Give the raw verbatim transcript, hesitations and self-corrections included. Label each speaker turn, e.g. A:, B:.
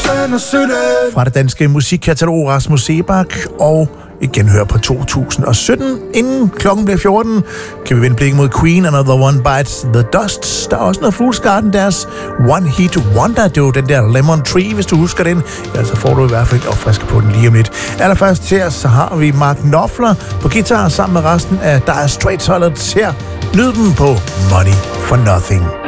A: Fra det danske musikkatalog Rasmus Seebach og et genhør på to tusind og sytten. Inden klokken bliver fjorten, kan vi vende blik mod Queen, Another One Bites the Dust. Der er også noget Fool's Garden, deres One Hit Wonder, det er jo den der Lemon Tree, hvis du husker den. Ja, så får du i hvert fald opfriske på den lige om lidt. Allerførst til os, så har vi Mark Knopfler på guitar sammen med resten af Dire Straits holdet her. Nyd dem på Money for Nothing.